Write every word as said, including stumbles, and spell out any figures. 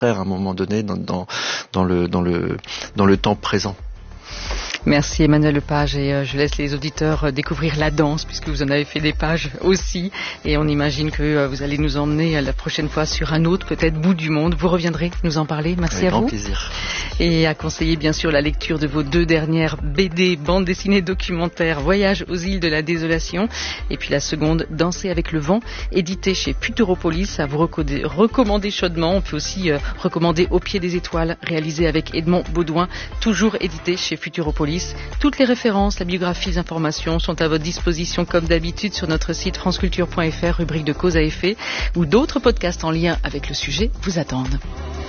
à un moment donné dans, dans, dans, le, dans, le, dans le temps présent. Merci Emmanuel Lepage et euh, je laisse les auditeurs euh, découvrir la danse puisque vous en avez fait des pages aussi et on imagine que euh, vous allez nous emmener euh, la prochaine fois sur un autre peut-être bout du monde. Vous reviendrez nous en parler. Merci Avec à grand vous. Plaisir. Et à conseiller bien sûr la lecture de vos deux dernières B D, bande dessinée documentaire, Voyage aux îles de la désolation et puis la seconde, Danser avec le vent, édité chez Futuropolis, à vous recommander, recommander chaudement. On peut aussi euh, recommander Au pied des étoiles, réalisé avec Edmond Baudouin, toujours édité chez Futuropolis. Toutes les références, la biographie, les informations sont à votre disposition comme d'habitude sur notre site franceculture point f r, rubrique de cause à effet, où d'autres podcasts en lien avec le sujet vous attendent.